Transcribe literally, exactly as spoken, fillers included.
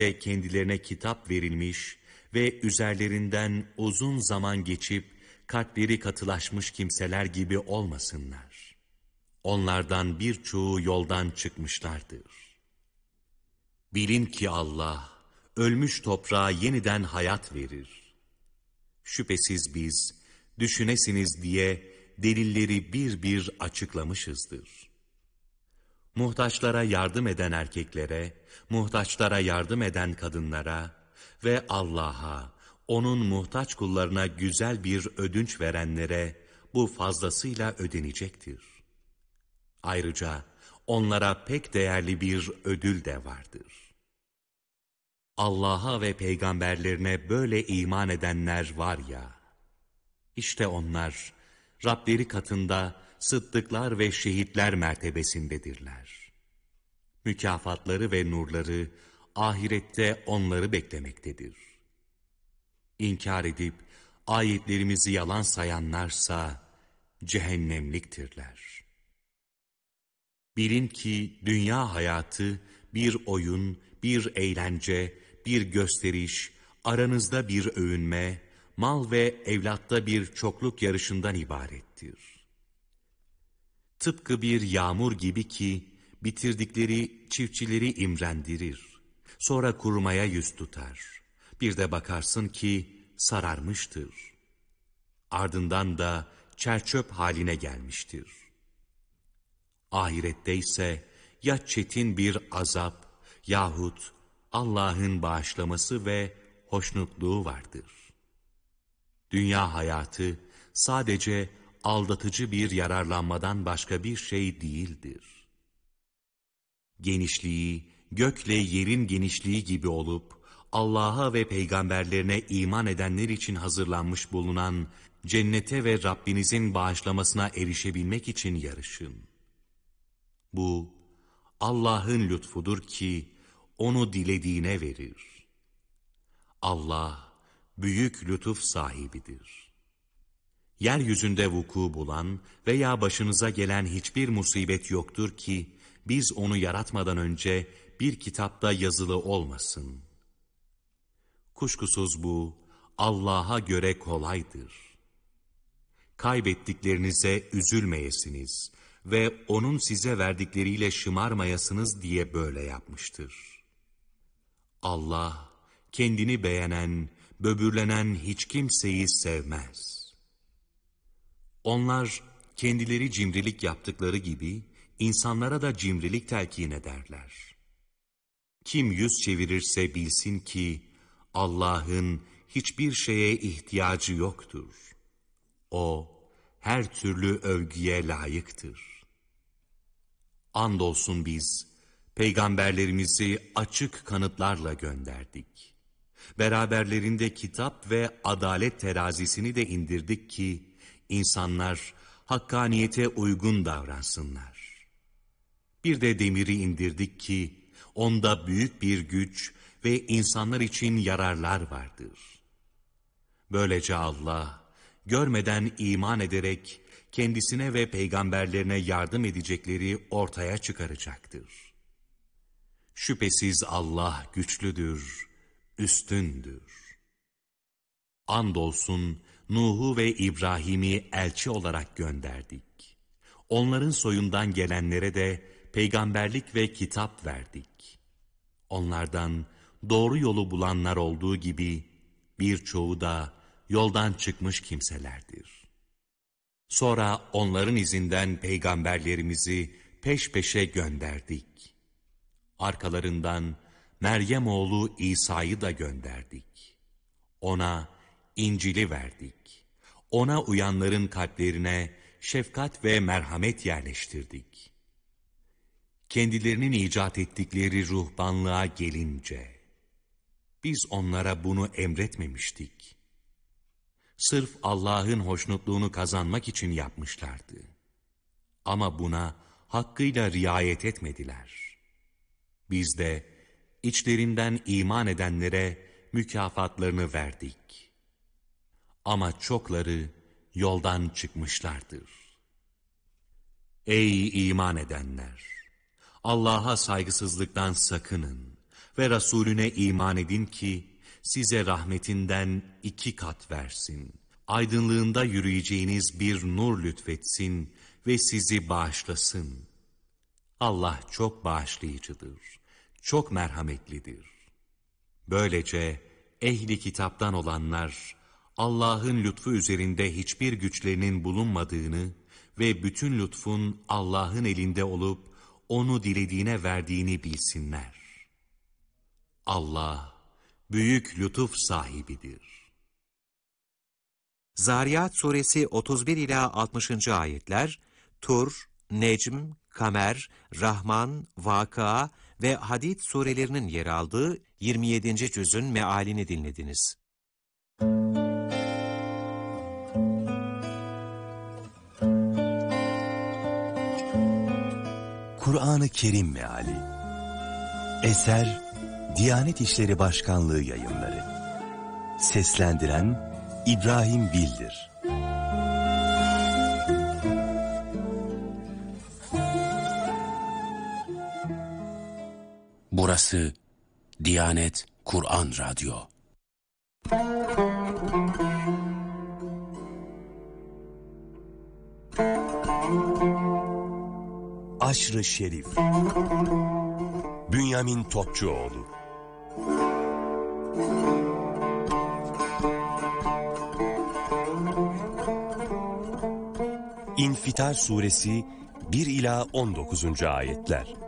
kendilerine kitap verilmiş ve üzerlerinden uzun zaman geçip kalpleri katılaşmış kimseler gibi olmasınlar. Onlardan birçoğu yoldan çıkmışlardır. Bilin ki Allah, ölmüş toprağa yeniden hayat verir. Şüphesiz biz, düşünesiniz diye delilleri bir bir açıklamışızdır. Muhtaçlara yardım eden erkeklere, muhtaçlara yardım eden kadınlara ve Allah'a, onun muhtaç kullarına güzel bir ödünç verenlere bu fazlasıyla ödenecektir. Ayrıca onlara pek değerli bir ödül de vardır. Allah'a ve peygamberlerine böyle iman edenler var ya, işte onlar Rableri katında sıddıklar ve şehitler mertebesindedirler. Mükafatları ve nurları ahirette onları beklemektedir. İnkar edip ayetlerimizi yalan sayanlarsa cehennemliktirler. Bilin ki dünya hayatı bir oyun, bir eğlence, bir gösteriş, aranızda bir övünme, mal ve evlatta bir çokluk yarışından ibarettir. Tıpkı bir yağmur gibi ki bitirdikleri çiftçileri imrendirir. Sonra kurumaya yüz tutar. Bir de bakarsın ki sararmıştır. Ardından da çerçöp haline gelmiştir. Ahirette ise ya çetin bir azap yahut Allah'ın bağışlaması ve hoşnutluğu vardır. Dünya hayatı sadece aldatıcı bir yararlanmadan başka bir şey değildir. Genişliği gökle yerin genişliği gibi olup Allah'a ve peygamberlerine iman edenler için hazırlanmış bulunan cennete ve Rabbinizin bağışlamasına erişebilmek için yarışın. Bu Allah'ın lütfudur ki onu dilediğine verir. Allah büyük lütuf sahibidir. Yeryüzünde vuku bulan veya başınıza gelen hiçbir musibet yoktur ki biz onu yaratmadan önce bir kitapta yazılı olmasın. Kuşkusuz bu Allah'a göre kolaydır. Kaybettiklerinize üzülmeyesiniz ve onun size verdikleriyle şımarmayasınız diye böyle yapmıştır. Allah kendini beğenen, böbürlenen hiç kimseyi sevmez. Onlar kendileri cimrilik yaptıkları gibi insanlara da cimrilik telkin ederler. Kim yüz çevirirse bilsin ki Allah'ın hiçbir şeye ihtiyacı yoktur. O her türlü övgüye layıktır. Andolsun biz peygamberlerimizi açık kanıtlarla gönderdik. Beraberlerinde kitap ve adalet terazisini de indirdik ki insanlar hakkaniyete uygun davransınlar. Bir de demiri indirdik ki onda büyük bir güç ve insanlar için yararlar vardır. Böylece Allah görmeden iman ederek kendisine ve peygamberlerine yardım edecekleri ortaya çıkaracaktır. Şüphesiz Allah güçlüdür, üstündür. Andolsun Nuh'u ve İbrahim'i elçi olarak gönderdik. Onların soyundan gelenlere de peygamberlik ve kitap verdik. Onlardan doğru yolu bulanlar olduğu gibi birçoğu da yoldan çıkmış kimselerdir. Sonra onların izinden peygamberlerimizi peş peşe gönderdik. Arkalarından Meryem oğlu İsa'yı da gönderdik. Ona İncil'i verdik. Ona uyanların kalplerine şefkat ve merhamet yerleştirdik. Kendilerinin icat ettikleri ruhbanlığa gelince, biz onlara bunu emretmemiştik. Sırf Allah'ın hoşnutluğunu kazanmak için yapmışlardı. Ama buna hakkıyla riayet etmediler. Biz de içlerinden iman edenlere mükafatlarını verdik. Ama çokları yoldan çıkmışlardır. Ey iman edenler! Allah'a saygısızlıktan sakının. Ve Resulüne iman edin ki size rahmetinden iki kat versin. Aydınlığında yürüyeceğiniz bir nur lütfetsin ve sizi bağışlasın. Allah çok bağışlayıcıdır, çok merhametlidir. Böylece ehli kitaptan olanlar Allah'ın lütfu üzerinde hiçbir güçlerinin bulunmadığını ve bütün lütfun Allah'ın elinde olup onu dilediğine verdiğini bilsinler. Allah büyük lütuf sahibidir. Zariyat suresi otuz bir ila altmışıncı ayetler, Tur, Necm, Kamer, Rahman, Vakıa ve Hadid surelerinin yer aldığı yirmi yedinci cüzün mealini dinlediniz. Kur'an-ı Kerim Meali. Eser Diyanet İşleri Başkanlığı Yayınları. Seslendiren İbrahim Bildir. Burası Diyanet Kur'an Radyo. Aşr-ı Şerif. Bünyamin Topçuoğlu. İnfitar Suresi bir ila on dokuzuncu ayetler.